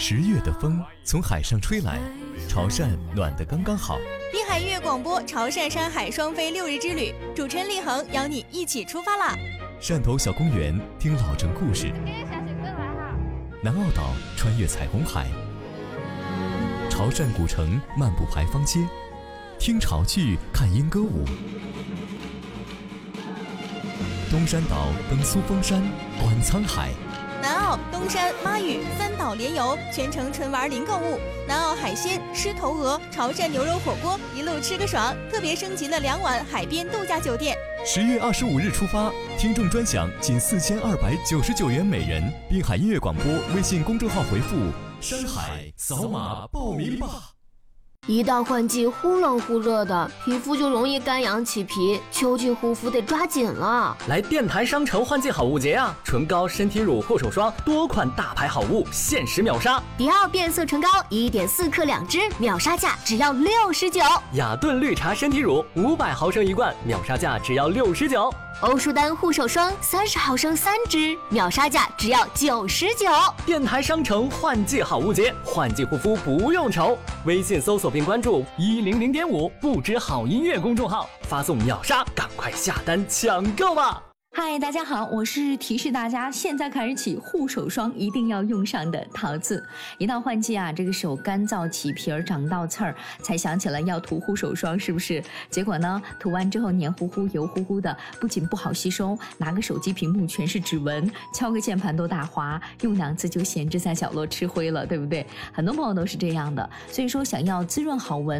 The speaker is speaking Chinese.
10月的风从海上吹来，潮汕暖得刚刚好。 滨海音乐广播潮汕山海双飞6日之旅，主持人立恒邀你一起出发啦！ 汕头小公园听老城故事，南澳岛穿越彩虹海，潮汕古城漫步牌坊街，听潮剧看莺歌舞。东山岛登苏峰山，观沧海。 南澳、东山、妈屿3岛联游，全程纯玩零购物。南澳海鲜、狮头鹅、潮汕牛肉火锅，一路吃个爽。特别升级了2晚海边度假酒店。 10月25日出发，听众专享仅4299元每人。滨海音乐广播微信公众号回复“山海”扫码报名吧。 一到换季忽冷忽热的，皮肤就容易干痒起皮，秋季护肤得抓紧了。 来电台商城换季好物节啊！唇膏、身体乳、护手霜多款大牌好物限时秒杀。 迪奥变色唇膏1.4克2支，秒杀价只要69。 雅顿绿茶身体乳500毫升1罐，秒杀价只要69。 欧舒丹护手霜30毫升3支，秒杀价只要99。 电台商城换季好物节，换季护肤不用愁。微信搜索并关注100.5不知好音乐公众号，发送秒杀，赶快下单抢购吧！ 嗨，大家好，我是提示大家现在开始起护手霜一定要用上的桃子。一到换季啊，这个手干燥起皮儿长倒刺儿，才想起来要涂护手霜，是不是？结果呢，涂完之后黏糊糊油乎乎的，不仅不好吸收，拿个手机屏幕全是指纹，敲个键盘都打滑，用2次就闲置在角落吃灰了，对不对？很多朋友都是这样的，所以说想要滋润好纹